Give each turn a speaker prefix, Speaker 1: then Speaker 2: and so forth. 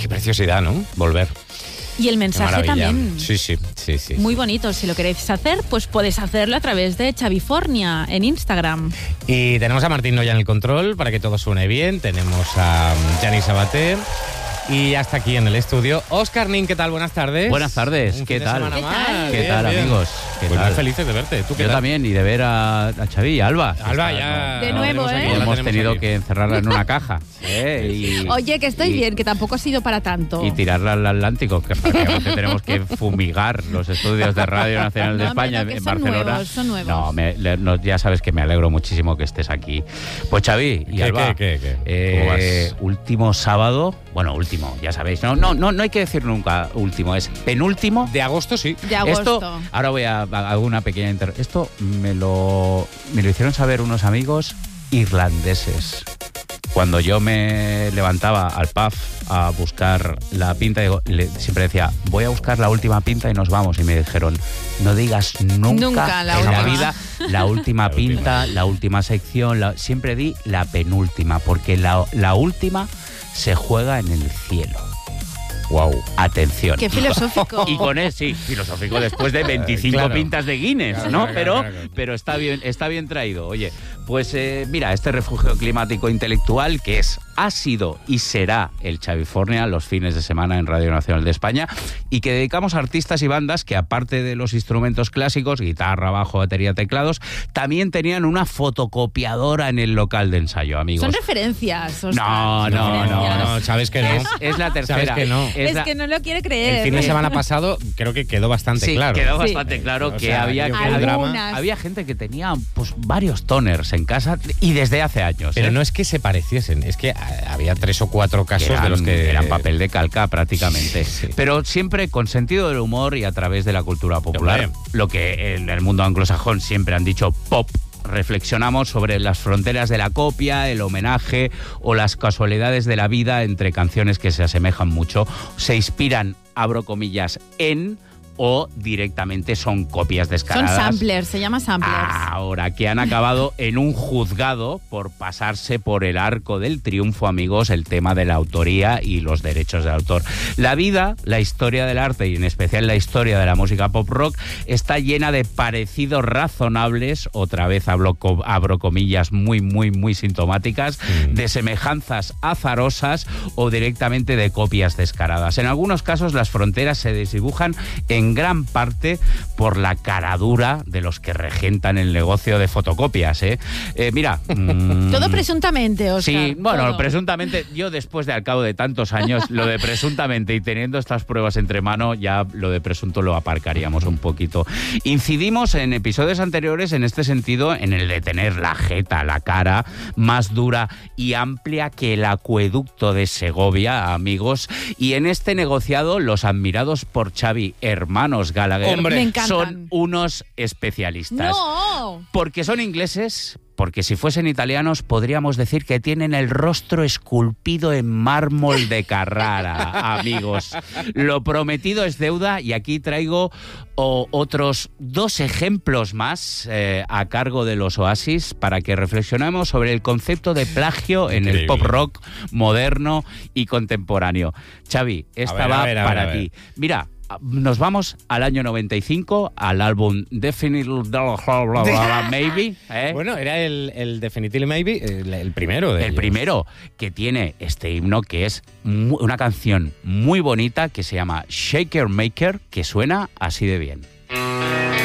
Speaker 1: Qué preciosidad, ¿no? Volver.
Speaker 2: Y el mensaje también.
Speaker 1: Sí.
Speaker 2: Muy bonito. Si lo queréis hacer, pues podéis hacerlo a través de Xavifornia en Instagram.
Speaker 1: Y tenemos a Martín Noya en el control para que todo suene bien. Tenemos a Gianni Sabater. Y hasta aquí en el estudio, Óscar Nin, ¿qué tal? Buenas tardes.
Speaker 3: Buenas tardes, ¿qué tal?
Speaker 2: ¿Qué
Speaker 3: tal, amigos? ¿Qué
Speaker 1: Pues
Speaker 3: tal?
Speaker 1: muy felices de verte. ¿Tú qué
Speaker 3: Yo
Speaker 1: tal?
Speaker 3: también, y de ver a Xavi y Alba.
Speaker 1: Alba, ya...
Speaker 2: De nuevo, ¿eh?
Speaker 3: Hemos tenido que encerrarla en una caja.
Speaker 2: Oye, que estoy bien, que tampoco ha sido para tanto.
Speaker 3: Y tirarla al Atlántico, que prácticamente tenemos que fumigar los estudios de Radio Nacional de España en Barcelona.
Speaker 2: Son nuevos.
Speaker 3: No, ya sabes que me alegro muchísimo que estés aquí. Pues Xavi y Alba,
Speaker 1: ¿Cómo vas?
Speaker 3: último sábado, bueno, último, ya sabéis, no hay que decir nunca último, es penúltimo.
Speaker 1: De agosto, sí.
Speaker 2: De agosto.
Speaker 3: Esto, ahora voy a hacer una pequeña esto me lo hicieron saber unos amigos irlandeses. Cuando yo me levantaba al pub a buscar la pinta, siempre decía, voy a buscar la última pinta y nos vamos. Y me dijeron, no digas nunca
Speaker 2: la
Speaker 3: en la
Speaker 2: última.
Speaker 3: vida la última pinta, la última sección. Siempre di la penúltima, porque la última se juega en el cielo.
Speaker 1: Wow.
Speaker 3: Atención.
Speaker 2: Qué filosófico.
Speaker 3: Y con él, sí, filosófico después de 25
Speaker 1: Claro.
Speaker 3: pintas de Guinness,
Speaker 1: Claro,
Speaker 3: ¿no?
Speaker 1: claro.
Speaker 3: Pero está bien traído. Oye, pues mira, este refugio climático intelectual que ha sido y será el Xavifornia los fines de semana en Radio Nacional de España, y que dedicamos a artistas y bandas que, aparte de los instrumentos clásicos, guitarra, bajo, batería, teclados, también tenían una fotocopiadora en el local de ensayo, amigos.
Speaker 2: Son referencias, Óscar.
Speaker 1: No, sabes que no.
Speaker 3: Es la tercera.
Speaker 1: Sabes que no.
Speaker 2: Es que no lo quiere creer.
Speaker 1: El fin de semana pasado creo que quedó bastante claro.
Speaker 3: Quedó
Speaker 2: Sí.
Speaker 3: bastante claro
Speaker 1: O
Speaker 3: que
Speaker 1: sea,
Speaker 3: había
Speaker 1: aquello
Speaker 2: fue un drama.
Speaker 3: había gente que tenía pues varios toners en casa y desde hace años.
Speaker 1: Pero no es que se pareciesen, es que había 3 o 4 casos de los que...
Speaker 3: eran papel de calca prácticamente.
Speaker 1: Sí.
Speaker 3: Pero siempre con sentido del humor y a través de la cultura popular.
Speaker 1: Hombre.
Speaker 3: Lo que en el mundo anglosajón siempre han dicho pop. Reflexionamos sobre las fronteras de la copia, el homenaje o las casualidades de la vida entre canciones que se asemejan mucho, se inspiran, abro comillas, en, o directamente son copias
Speaker 2: Son
Speaker 3: descaradas.
Speaker 2: samplers, se llama samplers.
Speaker 3: Ahora, que han acabado en un juzgado por pasarse por el arco del triunfo, amigos, el tema de la autoría y los derechos de autor. La vida, la historia del arte y en especial la historia de la música pop rock está llena de parecidos razonables, otra vez abro comillas muy sintomáticas, de semejanzas azarosas o directamente de copias descaradas. En algunos casos las fronteras se desdibujan en gran parte por la caradura de los que regentan el negocio de fotocopias, ¿eh? Mira...
Speaker 2: Todo presuntamente, Óscar.
Speaker 3: Sí, bueno,
Speaker 2: todo.
Speaker 3: presuntamente, yo después de al cabo de tantos años, lo de presuntamente y teniendo estas pruebas entre mano, ya lo de presunto lo aparcaríamos un poquito. Incidimos en episodios anteriores en este sentido, en el de tener la jeta, la cara más dura y amplia que el acueducto de Segovia, amigos, y en este negociado los admirados por Xavi hermanos Gallagher
Speaker 1: Hombre,
Speaker 2: me encantan.
Speaker 3: son unos especialistas.
Speaker 2: ¡No!
Speaker 3: Porque son ingleses, porque si fuesen italianos podríamos decir que tienen el rostro esculpido en mármol de Carrara, amigos. Lo prometido es deuda y aquí traigo otros 2 ejemplos más a cargo de los Oasis para que reflexionemos sobre el concepto de plagio en el pop rock moderno y contemporáneo. Xavi, esta va para ti. Mira, nos vamos al año 95, al álbum Definitely Maybe.
Speaker 1: Bueno, era el Definitely Maybe, el primero de
Speaker 3: El
Speaker 1: ellos.
Speaker 3: primero, que tiene este himno que es una canción muy bonita que se llama Shaker Maker, que suena así de bien.